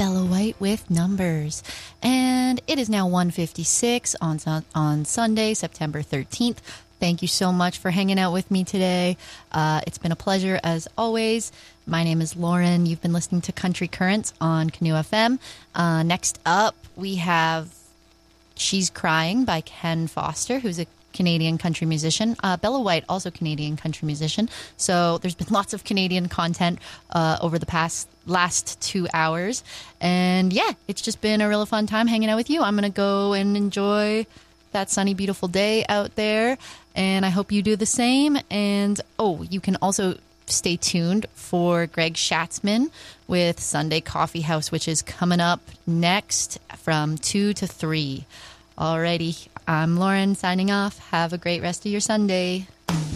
Bella White with Numbers. And it is now 1:56 on Sunday, September 13th. Thank you so much for hanging out with me today. It's been a pleasure as always. My name is Lauren. You've been listening to Country Currents on Canoe FM. Next up, we have She's Crying by Ken Foster, who's a Canadian country musician. Bella White, also Canadian country musician. So there's been lots of Canadian content over the last 2 hours. And yeah, it's just been a real fun time hanging out with you. I'm going to go and enjoy that sunny, beautiful day out there. And I hope you do the same. And you can also stay tuned for Greg Schatzman with Sunday Coffee House, which is coming up next from 2 to 3. Alrighty, I'm Lauren signing off. Have a great rest of your Sunday.